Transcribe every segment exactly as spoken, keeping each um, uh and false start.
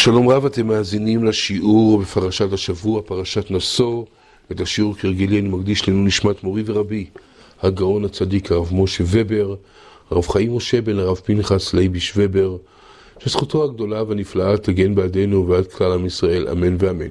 שלום רב, אתם מאזינים לשיעור בפרשת השבוע, פרשת נשוא. את השיעור כרגילי אני מקדיש לנו נשמת מורי ורבי, הגאון הצדיק הרב משה ובר, הרב חיים משה בן הרב פנחס לייביש ובר, שזכותו הגדולה והנפלאה תגן בעדנו ועד כלל עם ישראל, אמן ואמן.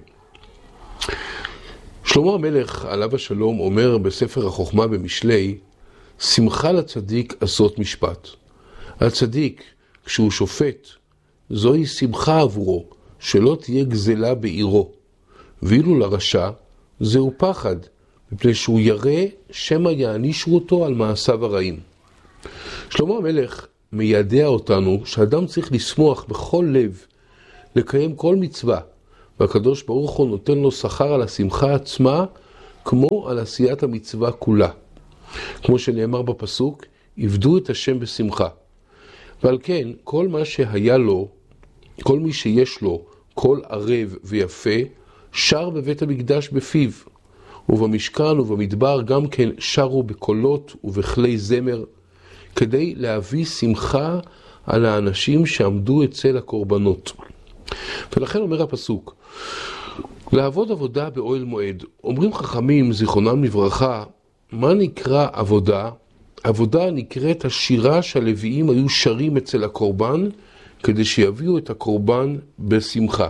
שלמה המלך עליו השלום אומר בספר החוכמה במשלי, שמחה לצדיק עשות משפט. הצדיק, כשהוא שופט, זוהי שמחה עבורו, שלא תהיה גזלה בעירו. ואילו לרשע, זהו פחד, מפני שהוא ירא שמא יענישו אותו על מעשיו הרעים. שלמה המלך מיידע אותנו שאדם צריך לשמוח בכל לב, לקיים כל מצווה, והקדוש ברוך הוא נותן לו שכר על השמחה עצמה, כמו על עשיית המצווה כולה. כמו שנאמר בפסוק, עבדו את השם בשמחה. ועל כן, כל מה שהיה לו, כל מי שיש לו, כל ערב ויפה, שר בבית המקדש בפיו. ובמשכן ובמדבר גם כן שרו בקולות ובכלי זמר, כדי להביא שמחה על האנשים שעמדו אצל הקורבנות. ולכן אומר הפסוק, לעבוד עבודה באוהל מועד. אומרים חכמים, זיכרונם לברכה, מה נקרא עבודה? עבודה נקראת השירה שהלוויים היו שרים אצל הקורבן, כדי שיביאו את הקורבן בשמחה.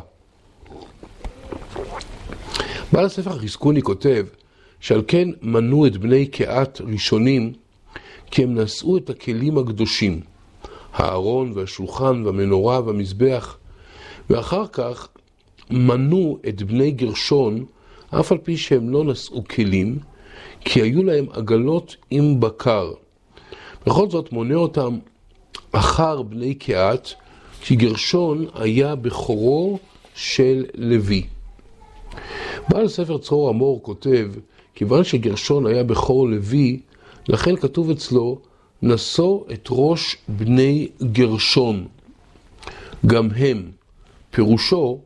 בעל הספר החזקוני כותב, שעל כן מנו את בני קהת ראשונים, כי הם נשאו את הכלים הקדושים, הארון והשולחן והמנורה והמזבח, ואחר כך מנו את בני גרשון, אף על פי שהם לא נשאו כלים, כי היו להם עגלות עם בקר. בכל זאת מונה אותם אחר בני קהת, כי גרשון היה בכורו של לוי. בעל ספר צרור המור כותב, כיוון שגרשון היה בכור לוי, לכן כתוב אצלו, נשוא את ראש בני גרשון. גם הם, פירושו,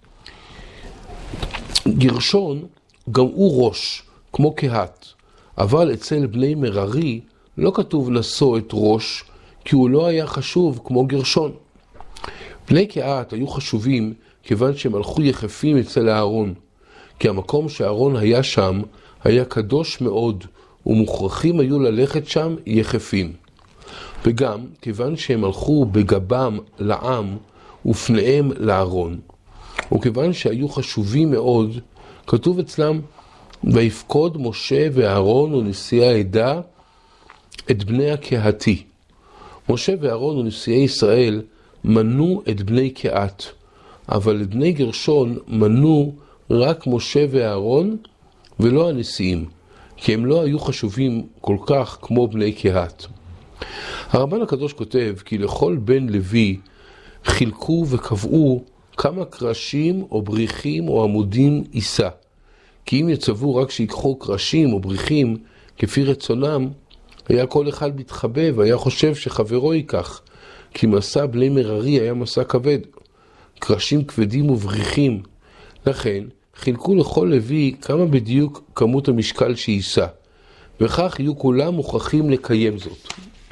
גרשון גם הוא ראש, כמו קהת, אבל אצל בני מררי לא כתוב נשוא את ראש, כי הוא לא היה חשוב כמו גרשון. בני קהת היו חשובים כיוון שהם הלכו יחפים אצל הארון, כי המקום שהארון היה שם היה קדוש מאוד, ומוכרחים היו ללכת שם יחפים. וגם כיוון שהם הלכו בגבם לעם ופניהם לארון, וכיוון שהיו חשובים מאוד, כתוב אצלם, ויפקוד משה ואהרון ונשיאי העדה את בני הקהתי. משה ואהרון ונשיאי ישראל מנו את בני קהת, אבל את בני גרשון מנו רק משה ואהרון ולא הנשיאים, כי הם לא היו חשובים כל כך כמו בני קהת. הרמב"ן הקדוש כותב כי לכל בן לוי חילקו וקבעו כמה קרשים או בריחים או עמודים יישא. כי אם יצבו רק שיקחו קרשים או בריחים כפי רצונם, היה כל אחד מתחבא והיה חושב שחברו ייקח, כי מסע בני מררי היה מסע כבד, קרשים כבדים ובריחים. לכן חילקו לכל לוי כמה בדיוק כמות המשקל שיישא, וכך יהיו כולם מוכרחים לקיים זאת.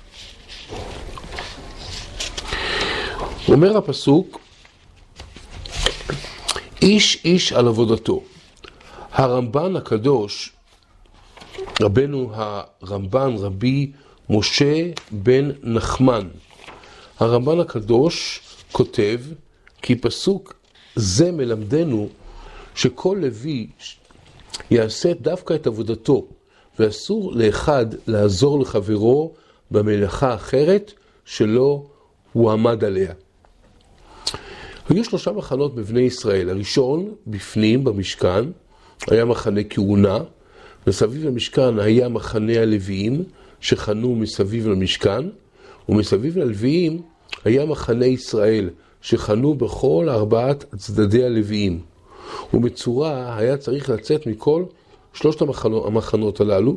אומר הפסוק, איש איש על עבודתו. הרמב"ן הקדוש, רבנו הרמב"ן רבי משה בן נחמן, הרמב"ן הקדוש כותב כי פסוק זה מלמדנו שכל לוי יעשה דווקא את עבודתו, ואסור לאחד לעזור לחברו במלאכה אחרת שלא הוא עמד עליה. היו שלושה מחנות בבני ישראל. הראשון, בפנים במשכן, היה מחנה כהונה, וסביב למשכן היה מחנה הלוויים שחנו מסביב למשכן, ומסביב ללוויים היה מחנה ישראל שחנו בכל ארבעת צדדי הלוויים. ומצורה היה צריך לצאת מכל שלושת המחנות, המחנות הללו,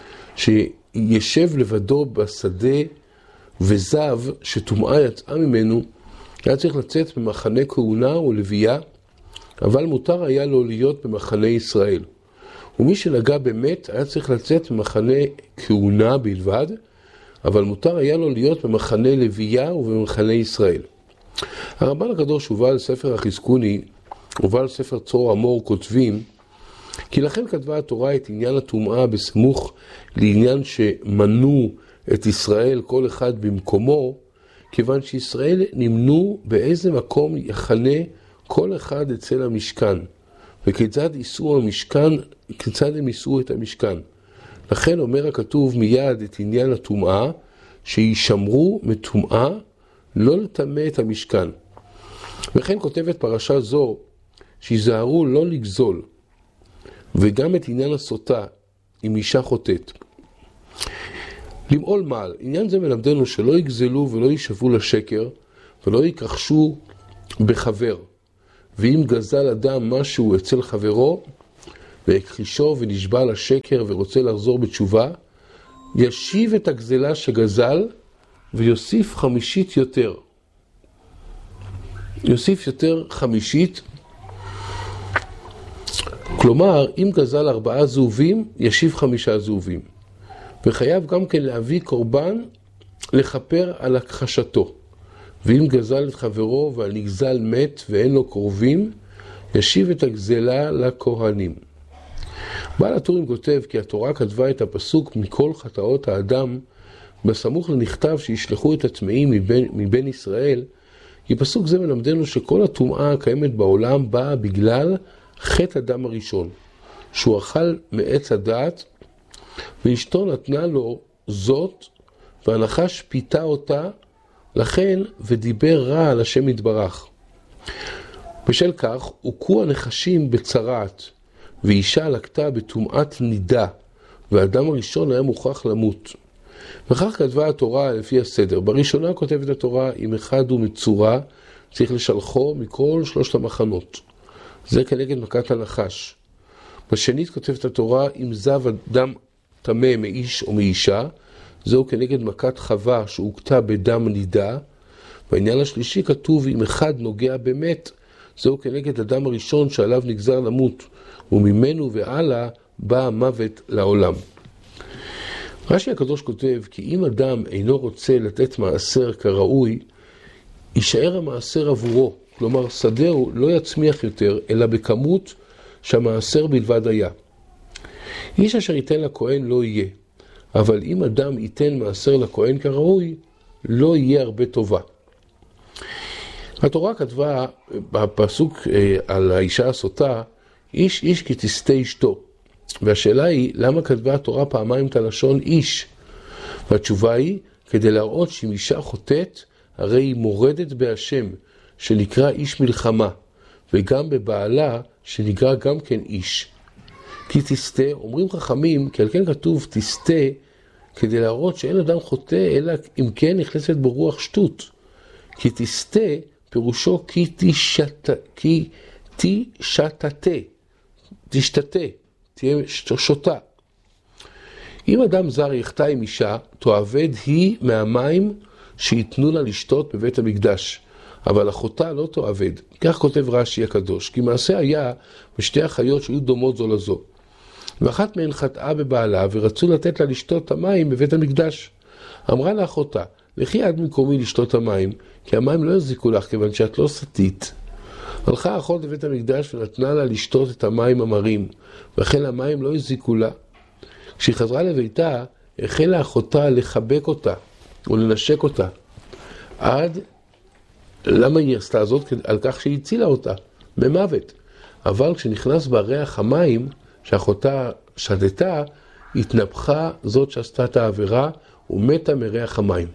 שישב לבדו בשדה וזב שטומאה יצאה ממנו, היה צריך לצאת במחנה כהונה ולוויה, אבל מותר היה לו להיות במחנה ישראל. ומי שנגע באמת היה צריך לצאת במחנה כהונה בלבד, אבל מותר היה לו להיות במחנה לוויה ובמחנה ישראל. הרמב"ן הקדוש ובעל ספר החזקוני ובעל ספר צור אמור כותבים כי לכן כתבה התורה את עניין הטומאה בסמוך לעניין שמנו את ישראל כל אחד במקומו, כיוון שישראל נמנו באיזה מקום יחנה כל אחד אצל המשכן, וכיצד יישאו המשכן, כיצד הם יישאו את המשכן. לכן אומר הכתוב מיד את עניין הטומאה, שישמרו מטומאה, לא לטמא את המשכן. וכן כותבת פרשה זו, שיזהרו לא לגזול, וגם את עניין הסוטה, עם אישה חוטאת. למעול מעל, עניין זה מלמדנו שלא יגזלו ולא יישבו לשקר, ולא יקרחשו בחבר. ואם גזל אדם משהו אצל חברו, והכחישו ונשבע לשקר ורוצה לחזור בתשובה, ישיב את הגזלה שגזל, ויוסיף חמישית יותר. יוסיף יותר חמישית, כלומר, אם גזל ארבעה זהובים, ישיב חמישה זהובים. וחייב גם כן להביא קורבן לחפר על הכחשתו. ואם גזל את חברו והנגזל מת ואין לו קרובים, ישיב את הגזלה לכהנים. בעל הטורים כותב כי התורה כתבה את הפסוק מכל חטאות האדם, בסמוך לנכתב שישלחו את הטמאים מבין, מבין ישראל, כי פסוק זה מלמדנו שכל הטומאה הקיימת בעולם באה בגלל חטא אדם הראשון, שהוא אכל מעץ הדעת, ואשתו נתנה לו זאת, והנחש פיתה אותה, לכן ודיבר רע על השם יתברך. בשל כך הוכו הנחשים בצרעת, ואישה לקטה בטומאת נידה, והאדם הראשון היה מוכרח למות. וכך כתבה התורה לפי הסדר. בראשונה כותבת התורה, אם אחד הוא מצורע, צריך לשלחו מכל שלושת המחנות. זה כנגד מכת הנחש. בשנית כותבת התורה, אם זב אדם טמא מאיש או מאישה, זהו כנגד מכת חווה שהוכתה בדם נידה. בעניין השלישי כתוב, אם אחד נוגע באמת, זהו כנגד אדם הראשון שעליו נגזר למות, וממנו והלאה בא המוות לעולם. רש"י הקדוש כותב, כי אם אדם אינו רוצה לתת מעשר כראוי, יישאר המעשר עבורו, כלומר שדהו לא יצמיח יותר, אלא בכמות שהמעשר בלבד היה. איש אשר ייתן לכהן לא יהיה, אבל אם אדם ייתן מעשר לכהן כראוי, לא יהיה הרבה טובה. התורה כתבה בפסוק על האישה הסוטה, איש איש כי תסתה אשתו. והשאלה היא, למה כתבה התורה פעמיים את הלשון איש? והתשובה היא, כדי להראות שאם אישה חוטאת, הרי היא מורדת בהשם, שנקרא איש מלחמה, וגם בבעלה, שנקרא גם כן איש. כי תסתה, אומרים חכמים, כי על כן כתוב תסתה, כדי להראות שאין אדם חוטא, אלא אם כן נכנסת ברוח שטות. כי תסתה, פירושו כי תשתה, כי תשתתה, תשתתה, תהיה שוטה. אם אדם זר יחטא עם אישה, תאבד היא מהמים שיתנו לה לשתות בבית המקדש. אבל החוטא לא תאבד. כך כותב רש"י הקדוש, כי מעשה היה בשתי החיות שהיו דומות זו לזו. ואחת מהן חטאה בבעלה ורצו לתת לה לשתות את המים בבית המקדש. אמרה לה אחותה, לכי עד מקומי לשתות המים, כי המים לא יזיקו לך כיוון שאת לא סטית. הלכה אחות לבית המקדש ונתנה לה לשתות את המים המרים, וכן המים לא יזיקו לה. כשהיא חזרה לביתה, החלה אחותה לחבק אותה, או לנשק אותה. עד, למה היא עשתה זאת? על כך שהיא הצילה אותה, במוות. אבל כשנכנס בריח המים, שאחותה שדתה, התנפחה זאת שעשתה את העבירה, ומתה מריח המים.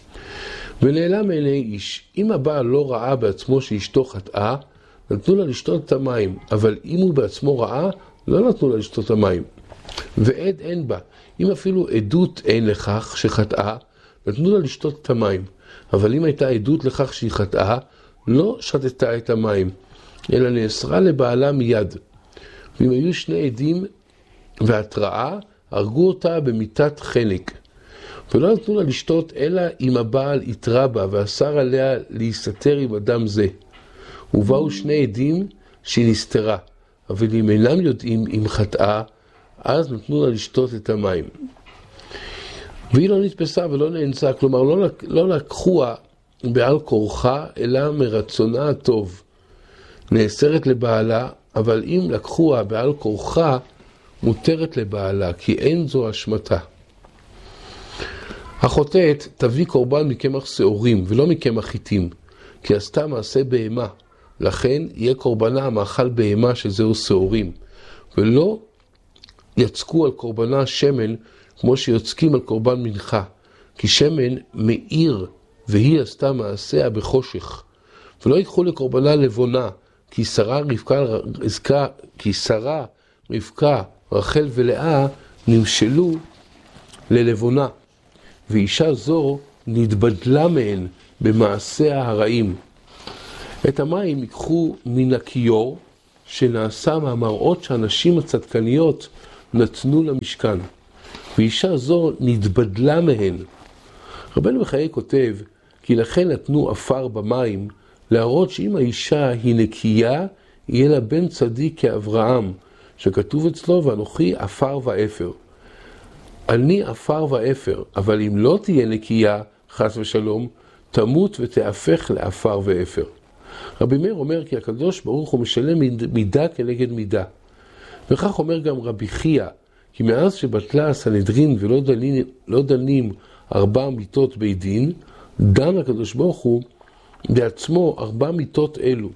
ונעלם מעיני איש. אם הבעל לא ראה בעצמו שאשתו חטאה, נתנו לה לשתות את המים, אבל אם הוא בעצמו ראה, לא נתנו לה לשתות את המים. ועד אין בה. אם אפילו עדות אין לכך שחטאה, נתנו לה לשתות את המים. אבל אם הייתה עדות לכך שהיא חטאה, לא שתתה את המים, אלא נאסרה לבעלה מיד. ואם היו שני עדים והתראה, הרגו אותה במיטת חנק. ולא נתנו לה לשתות, אלא אם הבעל יתרה בה, ואסר עליה להסתתר עם אדם זה. ובאו שני עדים שהיא נסתרה, אבל אם אינם יודעים אם חטאה, אז נתנו לה לשתות את המים. והיא לא נתפסה ולא נאנסה, כלומר לא, לא לקחוה בעל כורחה, אלא מרצונה הטוב. נאסרת לבעלה, אבל אם לקחוה בעל כורחה, מותרת לבעלה, כי אין זו אשמתה. החוטאת תביא קורבן מקמח שעורים, ולא מקמח חיטים, כי עשתה מעשה בהמה. לכן יהיה קורבנה מאכל בהמה שזהו שעורים, ולא יצקו על קורבנה שמן כמו שיוצקים על קורבן מנחה, כי שמן מאיר והיא עשתה מעשיה בחושך. ולא ייקחו לקורבנה לבונה, כי שרה רבקה, רבקה, כי שרה רבקה, רחל ולאה נמשלו ללבונה, ואישה זו נתבדלה מהן במעשיה הרעים. את המים ייקחו מן הכיור שנעשה מהמראות שהנשים הצדקניות נתנו למשכן, ואישה זו נתבדלה מהן. רבנו בחיי כותב, כי לכן נתנו אפר במים, להראות שאם האישה היא נקייה, יהיה לה בן צדיק כאברהם, שכתוב אצלו, ואנוכי אפר ואפר. אני אפר ואפר, אבל אם לא תהיה נקייה, חס ושלום, תמות ותהפך לאפר ואפר. רבי מאיר אומר כי הקדוש ברוך הוא משלם מידה כנגד מידה. וכך אומר גם רבי חייא, כי מאז שבטלה הסנהדרין ולא דנים, לא דנים ארבע מיתות בית דין, דן הקדוש ברוך הוא בעצמו ארבע מיתות אלו.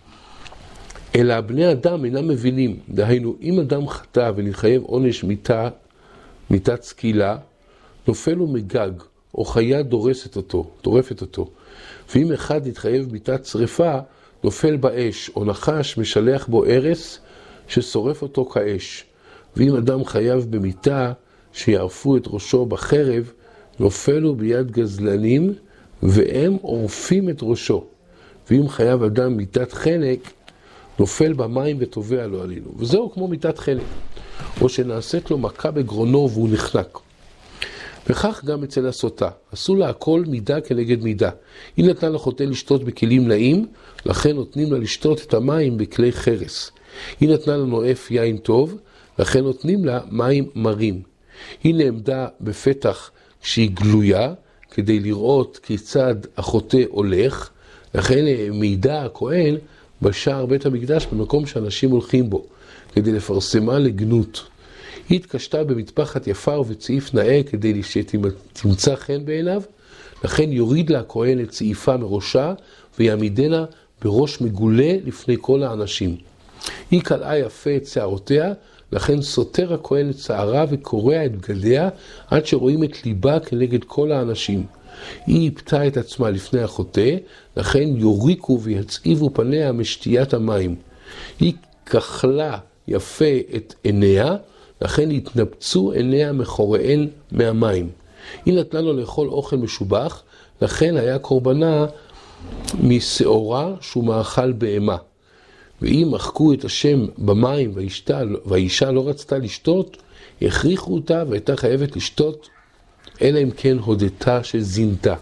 אלא בני אדם אינם מבינים, דהיינו אם אדם חטא ונתחייב עונש מיתה, מיתת סקילה, נופל הוא מגג, או חיה דורסת אותו, טורפת אותו. ואם אחד יתחייב מיתת שריפה, נופל באש, או נחש משלח בו ארס, ששורף אותו כאש. ואם אדם חייב במיתה, שיערפו את ראשו בחרב, נופל הוא ביד גזלנים, והם עורפים את ראשו. ואם חייב אדם מיתת חנק, נופל במים וטובע לו עלינו. וזהו כמו מיתת חנק, או שנעשית לו מכה בגרונו והוא נחנק. וכך גם אצל הסוטה, עשו לה הכל מידה כנגד מידה. היא נתנה לחוטא לשתות בכלים נעים, לכן נותנים לה לשתות את המים בכלי חרס. היא נתנה לה נואף יין טוב, לכן נותנים לה מים מרים. היא נעמדה בפתח כשהיא גלויה, כדי לראות כיצד החוטא הולך, לכן העמידה הכהן בשער בית המקדש במקום שאנשים הולכים בו, כדי לפרסמה לגנות. היא התקשתה במטפחת יפה ובצעיף נאה כדי שתמצא חן בעיניו, לכן יוריד לה הכהן את צעיפה מראשה ויעמידנה בראש מגולה לפני כל האנשים. היא קלעה יפה את שערותיה, לכן סותר הכהן את שערה וקורע את בגדיה עד שרואים את ליבה כנגד כל האנשים. היא הפתה את עצמה לפני החוטא, לכן יוריקו ויצעיבו פניה משתיית המים. היא כחלה יפה את עיניה, לכן התנפצו עיניה מחוריהן מהמים. היא נתנה לו לאכול אוכל משובח, לכן היה קורבנה משעורה שהוא מאכל בהמה. ואם מחקו את השם במים והאישה, והאישה לא רצתה לשתות, הכריחו אותה והייתה חייבת לשתות, אלא אם כן הודתה שזינתה.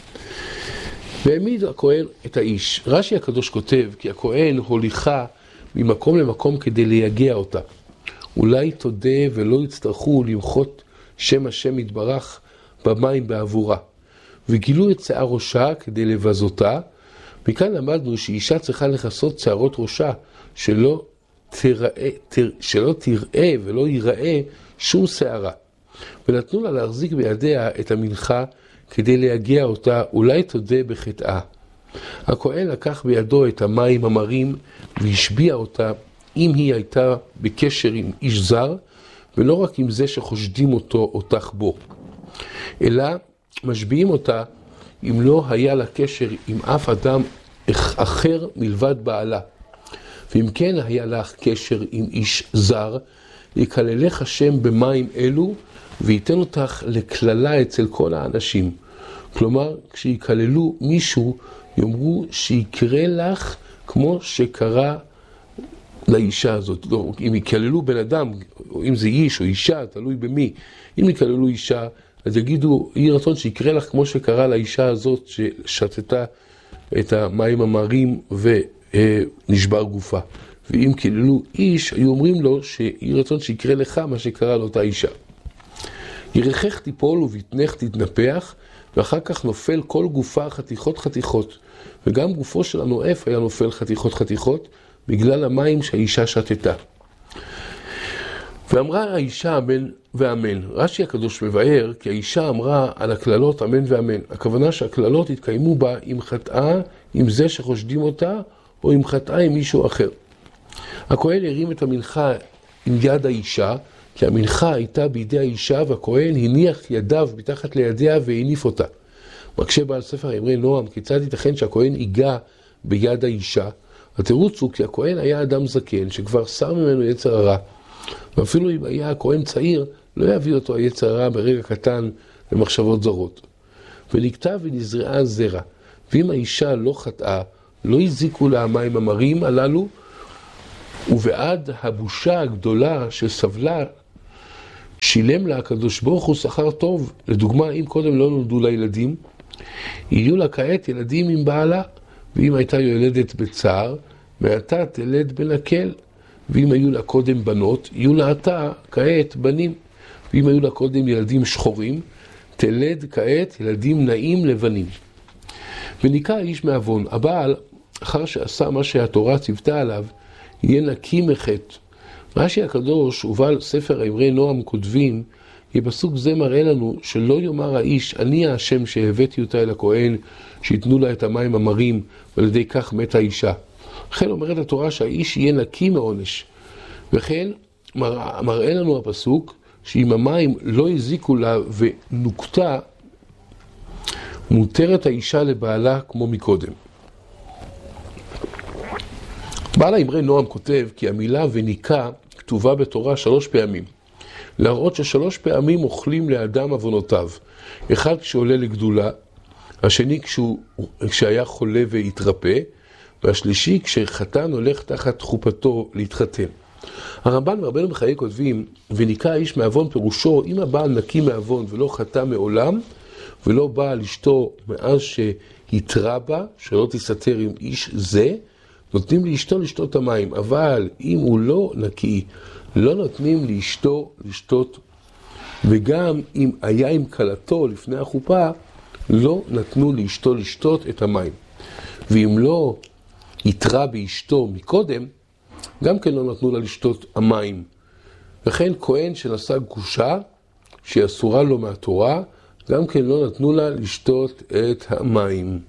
והעמיד הכהן את האיש. רש"י הקדוש כותב כי הכהן הוליכה ממקום למקום כדי ליגע אותה. אולי תודה ולא יצטרכו למחות שם השם יתברך במים בעבורה. וגילו את שיער ראשה כדי לבזותה. מכאן למדנו שאישה צריכה לכסות שערות ראשה, שלא תראה, תר, שלא תראה ולא ייראה שום שערה. ונתנו לה להחזיק בידיה את המנחה כדי להגיע אותה, אולי תודה בחטאה. הכהן לקח בידו את המים המרים והשביע אותה, אם היא הייתה בקשר עם איש זר, ולא רק עם זה שחושדים אותו אותך בו, אלא משביעים אותה אם לא היה לה קשר עם אף אדם אחר מלבד בעלה. ואם כן היה לך קשר עם איש זר, יקללך השם במים אלו, וייתן אותך לכללה אצל כל האנשים. כלומר, כשיקללו מישהו, יאמרו שיקרה לך כמו שקרה לאישה הזאת. לא, אם יקללו בן אדם, או אם זה איש או אישה, תלוי במי. אם יקללו אישה, אז יגידו, יהי רצון שיקרה לך כמו שקרה לאישה הזאת ששתתה את המים המרים ונשבר גופה. ואם קללו איש, היו אומרים לו שיהי רצון שיקרה לך מה שקרה לאותה אישה. ירחך תיפול ובטנך תתנפח, ואחר כך נופל כל גופה חתיכות חתיכות, וגם גופו של הנואף היה נופל חתיכות חתיכות, בגלל המים שהאישה שתתה. ואמרה האישה אמן ואמן. רש"י הקדוש מבאר כי האישה אמרה על הכללות אמן ואמן. הכוונה שהכללות התקיימו בה עם חטאה, עם זה שחושדים אותה, או עם חטאה עם מישהו אחר. הכהן הרים את המנחה עם יד האישה, כי המנחה הייתה בידי האישה, והכהן הניח ידיו מתחת לידיה והניף אותה. מקשה בעל ספר אמרי נועם, כיצד ייתכן שהכהן ייגע ביד האישה? התירוץ הוא כי הכהן היה אדם זקן שכבר שר ממנו יצר הרע, ואפילו אם היה הכהן צעיר, לא יביא אותו היצר הרע ברגע קטן למחשבות זרות. ונכתב ונזרעה זרע, ואם האישה לא חטאה, לא הזיקו לה המים המרים הללו, ובעד הבושה הגדולה שסבלה, שילם לה הקדוש ברוך הוא שכר טוב. לדוגמה, אם קודם לא נולדו לה ילדים, יהיו לה כעת ילדים עם בעלה, ואם הייתה יולדת בצער, מעתה תלד בנקל. ואם היו לה קודם בנות, יהיו לה עתה כעת בנים. ואם היו לה קודם ילדים שחורים, תלד כעת ילדים נעים לבנים. וניקה האיש מעוון. הבעל, אחר שעשה מה שהתורה ציוותה עליו, יהיה נקי מחטא. רש"י הקדוש ובעל ספר אמרי נועם כותבים, כי פסוק זה מראה לנו שלא יאמר האיש, אני השם שהבאתי אותה אל הכהן, שיתנו לה את המים המרים, ועל ידי כך מתה האישה. לכן אומרת התורה שהאיש יהיה נקי מעונש. וכן מראה, מראה לנו הפסוק, שאם המים לא הזיקו לה ונוקתה, מותרת האישה לבעלה כמו מקודם. בעל האמרי נועם כותב כי המילה וניקה כתובה בתורה שלוש פעמים. להראות ששלוש פעמים אוכלים לאדם עוונותיו. אחד כשעולה לגדולה, השני כשהוא, כשהיה חולה והתרפא, והשלישי כשחתן הולך תחת חופתו להתחתן. הרמב"ן ורבנו בחיי כותבים, וניקה האיש מעוון פירושו, אם הבעל נקי מעוון ולא חטא מעולם, ולא בא על אשתו מאז שהתרה בה, שלא תסתר עם איש זה, נותנים לאשתו לשתות המים. אבל אם הוא לא נקי, לא נותנים לאשתו לשתות. וגם אם היה עם כלתו לפני החופה, לא נתנו לאשתו לשתות את המים. ואם לא התרה באשתו מקודם, גם כן לא נתנו לה לשתות המים. וכן כהן שנשא גרושה, שהיא אסורה לו מהתורה, גם כן לא נתנו לה לשתות את המים.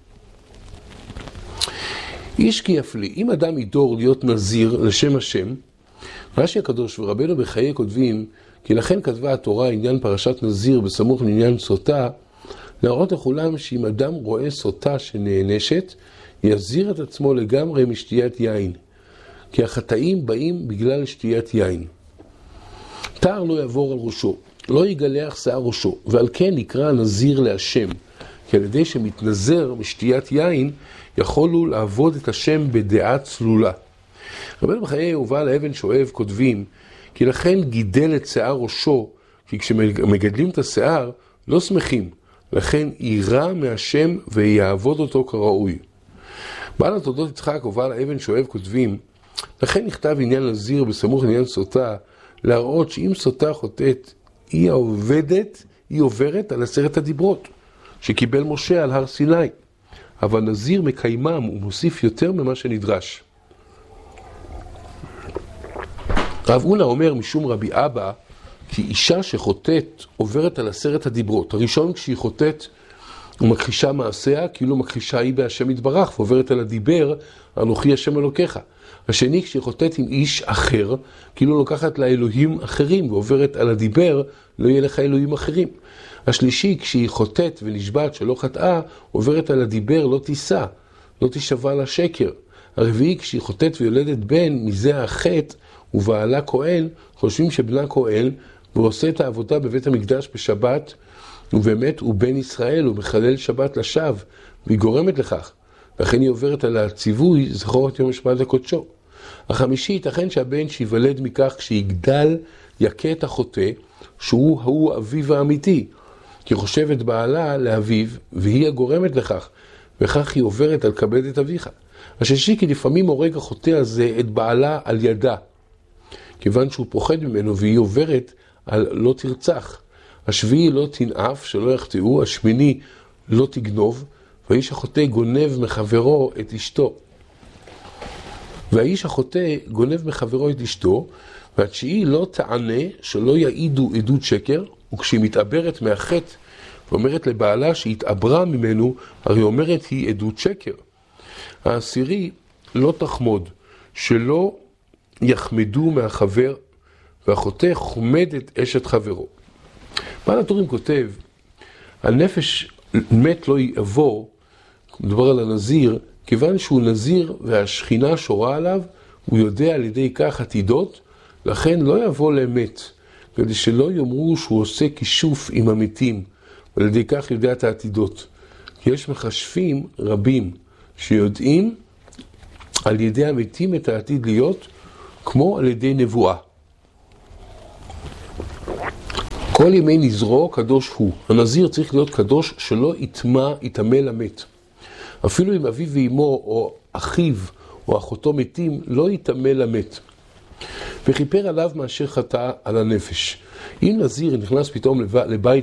איש כי יפליא, אם אדם ידור להיות נזיר לשם השם, רש"י הקדוש ורבנו בחיי כותבים, כי לכן כתבה התורה עניין פרשת נזיר בסמוך לעניין סוטה, להראות לכולם שאם אדם רואה סוטה שנענשת, יזיר את עצמו לגמרי משתיית יין, כי החטאים באים בגלל שתיית יין. תער לא יעבור על ראשו, לא יגלח שיער ראשו, ועל כן נקרא נזיר להשם, כי על ידי שמתנזר משתיית יין, יכולו לעבוד את השם בדעה צלולה. רבנו בחיי ובעל האבן שואב כותבים, כי לכן גידל את שיער ראשו, כי כשמגדלים את השיער לא שמחים, לכן יירא מהשם ויעבוד אותו כראוי. בעל התולדות יצחק ובעל האבן שואב כותבים, לכן נכתב עניין נזיר בסמוך לעניין סוטה, להראות שאם סוטה חוטאת, היא העובדת, היא עוברת על עשרת הדיברות, שקיבל משה על הר סיני. אבל נזיר מקיימם ומוסיף יותר ממה שנדרש. רב הונא אומר משום רבי אבא, כי אישה שחוטאת עוברת על עשרת הדיברות. הראשון כשהיא חוטאת ומכחישה מעשיה, כאילו מכחישה היא בהשם יתברך, ועוברת על הדיבר, אנוכי השם אלוקיך. השני כשהיא חוטאת עם איש אחר, כאילו לוקחת לה אלוהים אחרים, ועוברת על הדיבר, לא יהיה לך אלוהים אחרים. השלישי כשהיא חוטאת ונשבעת שלא חטאה, עוברת על הדיבר, לא תישא, לא תשבע לה שקר. הרביעי כשהיא חוטאת ויולדת בן, מזה החטא, ובעלה כהן, חושבים שבנה כהן, והוא עושה את העבודה בבית המקדש בשבת, ובאמת הוא בן ישראל, הוא מחלל שבת לשווא, והיא גורמת לכך. לכן היא עוברת על הציווי, זכור את יום השבת לקודשו. החמישי, ייתכן שהבן שיוולד מכך כשיגדל, יכה את החוטא, שהוא הוא אביו האמיתי, כי חושב את בעלה לאביו, והיא הגורמת לכך, וכך היא עוברת על כבד את אביך. השישי, כי לפעמים הורג החוטא הזה את בעלה על ידה, כיוון שהוא פוחד ממנו, והיא עוברת על לא תרצח. השביעי, לא תנאף, שלא יחטאו. השמיני, לא תגנוב, והאיש החוטא גונב מחברו את אשתו. והאיש החוטא גונב מחברו את אשתו, והתשיעי לא תענה שלא יעידו עדות שקר, וכשהיא מתעברת מהחטא ואומרת לבעלה שהתעברה ממנו, הרי אומרת היא עדות שקר. העשירי לא תחמוד, שלא יחמדו מהחבר, והחוטא חומד את אשת חברו. בעל הטורים כותב, הנפש מת לא יעבור, מדובר על הנזיר, כיוון שהוא נזיר והשכינה שורה עליו, הוא יודע על ידי כך עתידות, לכן לא יבוא למת, כדי שלא יאמרו שהוא עושה כישוף עם המתים, ועל ידי כך יודע את העתידות. כי יש מחשבים רבים שיודעים על ידי המתים את העתיד להיות, כמו על ידי נבואה. כל ימי נזרו קדוש הוא. הנזיר צריך להיות קדוש שלא יטמא, יטמא למת. אפילו אם אביו ואמו או אחיו או אחותו מתים, לא יטמא למת. וכיפר עליו מאשר חטא על הנפש. אם נזיר נכנס פתאום לבית